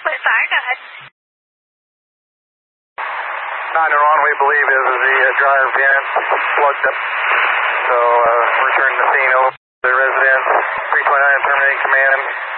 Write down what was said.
Wait, sorry, go ahead. 911, we believe is the dryer vent plugged up. So return to the scene over to the residence. 329 terminating command.